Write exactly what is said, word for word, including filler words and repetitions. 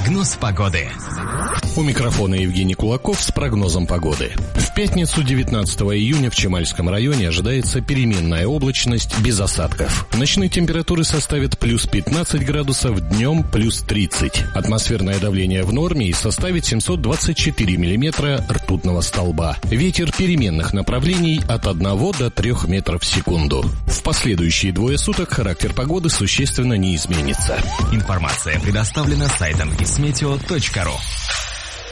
Прогноз погоды. У микрофона Евгений Кулаков с прогнозом погоды. В пятницу, девятнадцатого июня, в Чемальском районе ожидается переменная облачность без осадков. Ночные температуры составят плюс пятнадцать градусов, днем плюс тридцать. Атмосферное давление в норме и составит семьсот двадцать четыре миллиметра ртутного столба. Ветер переменных направлений от одного до трёх метров в секунду. В последующие двое суток характер погоды существенно не изменится. Информация предоставлена сайтом гисметео точка ру.